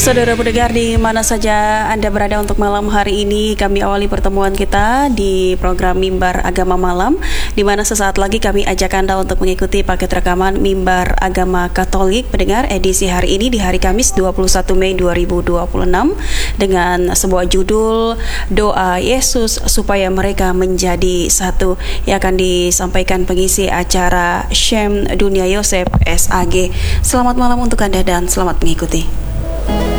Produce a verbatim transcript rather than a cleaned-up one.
Saudara pendengar di mana saja Anda berada untuk malam hari ini, kami awali pertemuan kita di program Mimbar Agama Malam, di mana sesaat lagi kami ajak Anda untuk mengikuti paket rekaman Mimbar Agama Katolik pendengar edisi hari ini di hari Kamis dua puluh satu Mei dua ribu dua puluh enam dengan sebuah judul Doa Yesus Supaya Mereka Menjadi Satu, yang akan disampaikan pengisi acara Shem Dunia Yosef S A G. Selamat malam untuk Anda dan selamat mengikuti.